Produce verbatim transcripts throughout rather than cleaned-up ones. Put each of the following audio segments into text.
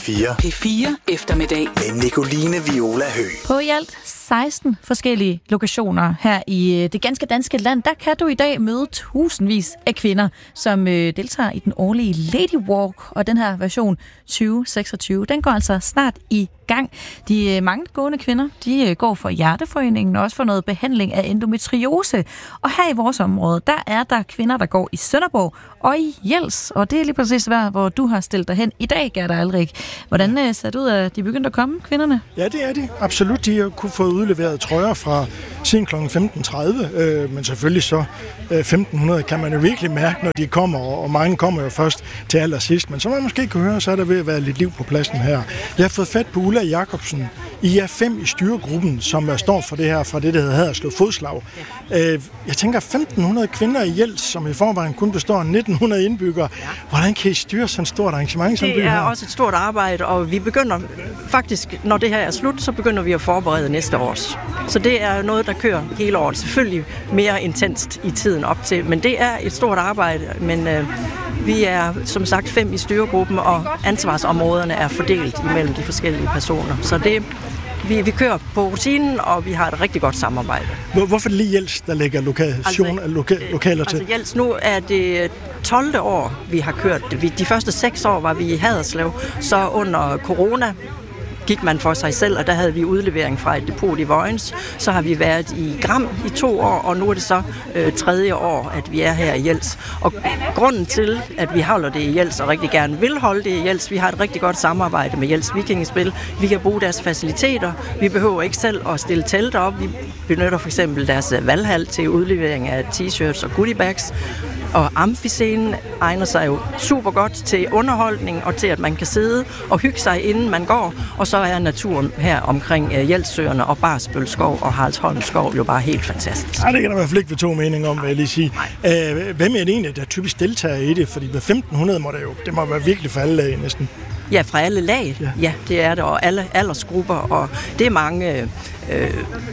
fire. P fire eftermiddag. Med Nicoline Viola Høgh. På i alt seksten forskellige lokationer her i det ganske danske land, der kan du i dag møde tusindvis af kvinder, som øh, deltager i den årlige Lady Walk, og den her version tyve seksogtyve, den går altså snart i gang. De øh, mange gående kvinder, de øh, går for Hjerteforeningen og også for noget behandling af endometriose. Og her i vores område, der er der kvinder, der går i Sønderborg og i Jels, og det er lige præcis der, hvor du har stillet dig hen i dag, Gerda Alrik. Hvordan øh, ser det ud, at de begyndte at komme, kvinderne? Ja, det er de. Absolut. De har kunne få udleveret trøjer fra siden klokken femten tredive, øh, men selvfølgelig så øh, femten hundrede kan man jo virkelig mærke, når de kommer, og mange kommer jo først til allersidst. Men som man måske kan høre, så er der ved at være lidt liv på pladsen her. Jeg har fået fat på Ulla Jacobsen. I er fem i styregruppen, som står for det her, fra det, der hedder Haderslev Fodslag. Øh, jeg tænker femten hundrede kvinder i Jels, som i forvejen kun består af nitten hundrede indbyggere. Hvordan kan I styre sådan et stort arrangement som det her? Det er her? også et stort arbejde, og vi begynder faktisk, når det her er slut, så begynder vi at forberede næste års. Så det er noget, der kører hele året. Selvfølgelig mere intenst i tiden op til, men det er et stort arbejde. Men øh, vi er som sagt fem i styregruppen, og ansvarsområderne er fordelt imellem de forskellige personer. Så det, vi, vi kører på rutinen, og vi har et rigtig godt samarbejde. Hvor, hvorfor lige Jels, der lægger lokation, altså, loka, lokaler til? Altså Jels, nu er det tolvte år, vi har kørt det. De første seks år var vi i Haderslev, så under corona gik man for sig selv, og der havde vi udlevering fra et depot i Vojens. Så har vi været i Gram i to år, og nu er det så øh, tredje år, at vi er her i Jels. Og grunden til, at vi holder det i Jels, og rigtig gerne vil holde det i Jels, vi har et rigtig godt samarbejde med Jels Vikingespil. Vi kan bruge deres faciliteter. Vi behøver ikke selv at stille telter op. Vi benytter for eksempel deres valghal til udlevering af t-shirts og goodiebags. Og amfiscenen egner sig jo super godt til underholdning og til, at man kan sidde og hygge sig, inden man går. Og så er naturen her omkring uh, Jelssøerne og Barsbøl Skov og Haraldsholm Skov jo bare helt fantastisk. Ja, det kan der i hvert fald ikke være to meninger om, vil jeg lige sige. Æh, hvem er det egentlig, der typisk deltager i det? Fordi med femten hundrede må det jo, det må være virkelig for alle lag næsten. Ja, fra alle lag. Ja, ja det er det, og alle aldersgrupper, og det er mange øh,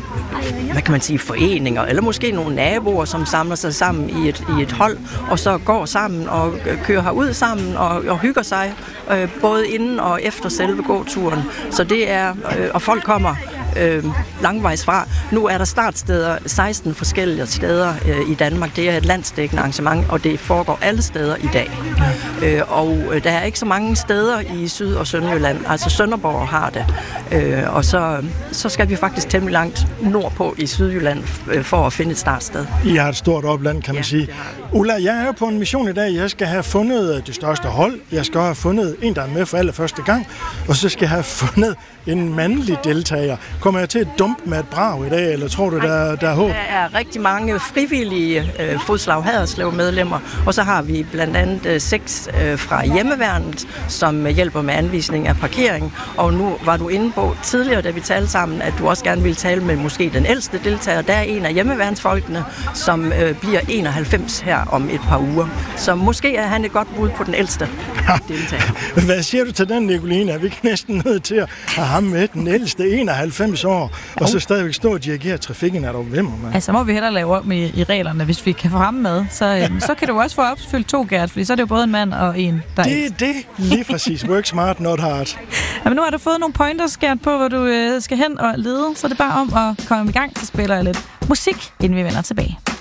hvad kan man sige, foreninger, eller måske nogle naboer, som samler sig sammen i et, i et hold, og så går sammen og kører herud sammen og, og hygger sig, øh, både inden og efter selve gåturen. Så det er, øh, og folk kommer øh, langvejs fra. Nu er der startsteder, seksten forskellige steder øh, i Danmark. Det er et landsdækkende arrangement, og det foregår alle steder i dag. Øh, og øh, der er ikke så mange steder i Syd- og Sønderjylland. Altså Sønderborg har det. Øh, og så, så skal vi faktisk temmelig langt nordpå i Sydjylland øh, for at finde et startsted. I har et stort opland, kan man ja, sige. Ulla, jeg er jo på en mission i dag. Jeg skal have fundet det største hold. Jeg skal have fundet en, der er med for allerførste gang. Og så skal jeg have fundet en mandlig deltager. Kommer jeg til at dumpe med et brag i dag, eller tror du, der, der er håb? Der er rigtig mange frivillige øh, Fodslag Haderslev medlemmer, og så har vi blandt andet øh, seks øh, fra hjemmeværnet, som øh, hjælper med anvisning af parkering. Og nu var du inde på tidligere, da vi talte sammen, at du også gerne ville tale med måske den ældste deltager. Der er en af hjemmeværnsfolkene, som øh, bliver enoghalvfems her om et par uger. Så måske er han et godt bud på den ældste deltager. Hvad siger du til den, Nicoline? Er vi ikke næsten nødt til at have ham med, den ældste, enoghalvfems år, og så stadigvæk stå og dirigere trafikken? Er der hvem, man? Altså, må vi hellere lave op i, i reglerne, hvis vi kan få ham med. Så, øhm, så kan du også få opfyldt to, Gert, fordi så er det jo både en mand og en, der det er det. Lige præcis. Work smart, not hard. Ja, men nu har du fået nogle pointers, Gert, på, hvor du øh, skal hen og lede, så er det bare om at komme i gang, så spiller jeg lidt musik, inden vi vender tilbage.